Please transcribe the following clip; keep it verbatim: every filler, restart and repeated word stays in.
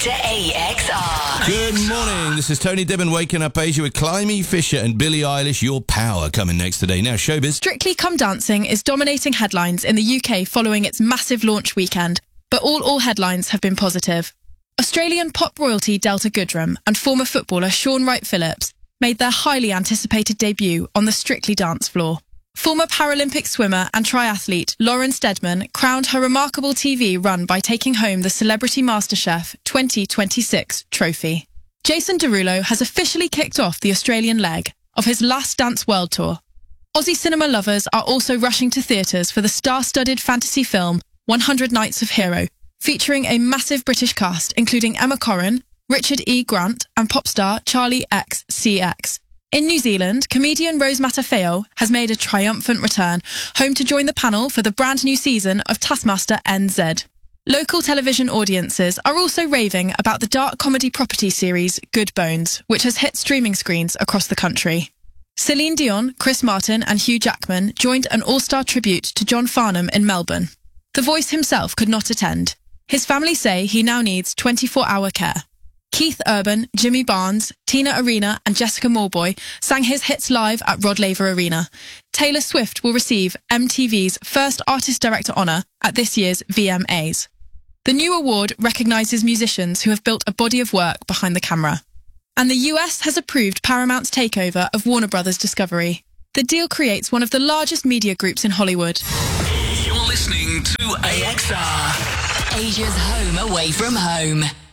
to A X R. Good morning. This is Tony Dibben waking up Asia with Climie Fisher and Billie Eilish. Your Power coming next today. Now, showbiz. Strictly Come Dancing is dominating headlines in the U K following its massive launch weekend, but all all headlines have been positive. Australian pop royalty Delta Goodrem and former footballer Shaun Wright-Phillips made their highly anticipated debut on the Strictly dance floor. Former Paralympic swimmer and triathlete Lauren Steadman crowned her remarkable T V run by taking home the Celebrity MasterChef twenty twenty-six trophy. Jason Derulo has officially kicked off the Australian leg of his Last Dance World Tour. Aussie cinema lovers are also rushing to theatres for the star-studded fantasy film one hundred Nights of Hero, featuring a massive British cast including Emma Corrin, Richard E. Grant and pop star Charlie X C X. In New Zealand, comedian Rose Matafeo has made a triumphant return, home to join the panel for the brand new season of Taskmaster N Z. Local television audiences are also raving about the dark comedy property series Good Bones, which has hit streaming screens across the country. Celine Dion, Chris Martin and Hugh Jackman joined an all-star tribute to John Farnham in Melbourne. The Voice himself could not attend. His family say he now needs twenty-four hour care. Keith Urban, Jimmy Barnes, Tina Arena and Jessica Mauboy sang his hits live at Rod Laver Arena. Taylor Swift will receive M T V's first Artist Director honour at this year's V M As. The new award recognises musicians who have built a body of work behind the camera. And the U S has approved Paramount's takeover of Warner Brothers Discovery. The deal creates one of the largest media groups in Hollywood. You're listening to A X R, Asia's home away from home.